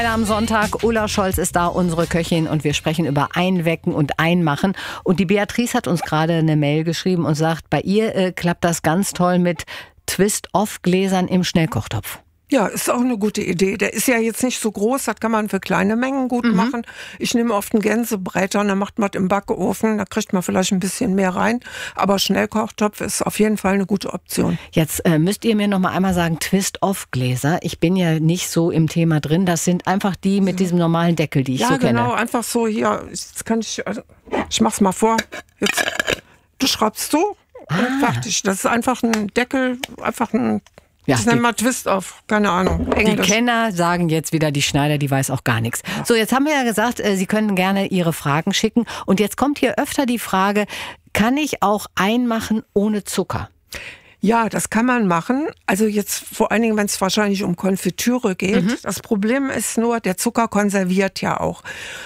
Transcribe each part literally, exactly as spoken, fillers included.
Am Sonntag, Ulla Scholz ist da, unsere Köchin, und wir sprechen über Einwecken und Einmachen. Und die Beatrice hat uns gerade eine Mail geschrieben und sagt, bei ihr äh, klappt das ganz toll mit Twist-Off-Gläsern im Schnellkochtopf. Ja, ist auch eine gute Idee. Der ist ja jetzt nicht so groß, das kann man für kleine Mengen gut mhm. machen. Ich nehme oft einen Gänsebretter und dann macht man das im Backofen, da kriegt man vielleicht ein bisschen mehr rein. Aber Schnellkochtopf ist auf jeden Fall eine gute Option. Jetzt äh, müsst ihr mir noch mal einmal sagen, Twist-Off-Gläser. Ich bin ja nicht so im Thema drin. Das sind einfach die mit diesem normalen Deckel, die ich ja, so kenne. Ja, genau, einfach so hier. Jetzt kann ich, also, ich mach's mal vor. Jetzt, du schraubst so ah. und fertig. Das ist einfach ein Deckel, einfach ein Ja, das nennt man Twist-Off, keine Ahnung. Englisch. Die Kenner sagen jetzt wieder, die Schneider, die weiß auch gar nichts. So, jetzt haben wir ja gesagt, Sie können gerne Ihre Fragen schicken. Und jetzt kommt hier öfter die Frage, kann ich auch einmachen ohne Zucker? Ja, das kann man machen. Also jetzt vor allen Dingen, wenn es wahrscheinlich um Konfitüre geht. Mhm. Das Problem ist nur, der Zucker konserviert ja auch.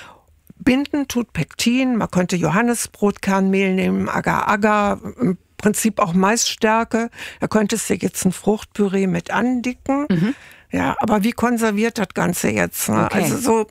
Binden tut Pektin, man könnte Johannisbrotkernmehl nehmen, Agar-Agar, im Prinzip auch Maisstärke. Da könntest du jetzt ein Fruchtpüree mit andicken. Mhm. Ja, aber wie konserviert das Ganze jetzt? Ne? Okay. Also so,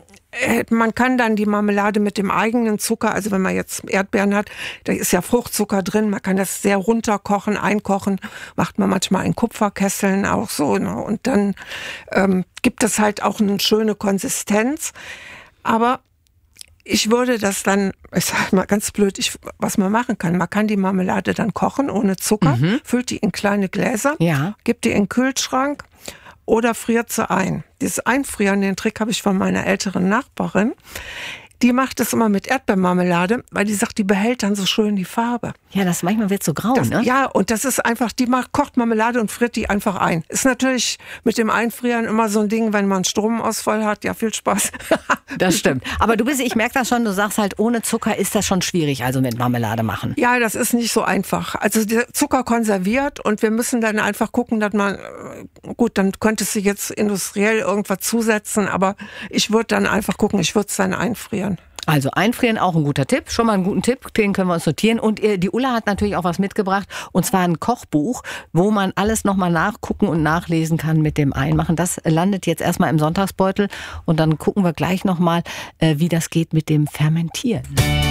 man kann dann die Marmelade mit dem eigenen Zucker, also wenn man jetzt Erdbeeren hat, da ist ja Fruchtzucker drin, man kann das sehr runterkochen, einkochen, macht man manchmal in Kupferkesseln auch so. Ne? Und dann ähm, gibt es halt auch eine schöne Konsistenz. Aber ich würde das dann, ich sag mal ganz blöd, ich, was man machen kann, man kann die Marmelade dann kochen ohne Zucker, mhm. füllt die in kleine Gläser, ja. gibt die in den Kühlschrank oder friert sie ein. Dieses Einfrieren, den Trick habe ich von meiner älteren Nachbarin. Die macht das immer mit Erdbeermarmelade, weil die sagt, die behält dann so schön die Farbe. Ja, das manchmal wird so grau, das, ne? Ja, und das ist einfach, die macht, kocht Marmelade und friert die einfach ein. Ist natürlich mit dem Einfrieren immer so ein Ding, wenn man Stromausfall hat. Ja, viel Spaß. Das stimmt. Aber du bist, ich merke das schon, du sagst halt, ohne Zucker ist das schon schwierig, also mit Marmelade machen. Ja, das ist nicht so einfach. Also der Zucker konserviert und wir müssen dann einfach gucken, dass man, gut, dann könntest du jetzt industriell irgendwas zusetzen, aber ich würde dann einfach gucken, ich würde es dann einfrieren. Also einfrieren, auch ein guter Tipp. Schon mal einen guten Tipp, den können wir uns notieren. Und die Ulla hat natürlich auch was mitgebracht, und zwar ein Kochbuch, wo man alles nochmal nachgucken und nachlesen kann mit dem Einmachen. Das landet jetzt erstmal im Sonntagsbeutel und dann gucken wir gleich nochmal, wie das geht mit dem Fermentieren.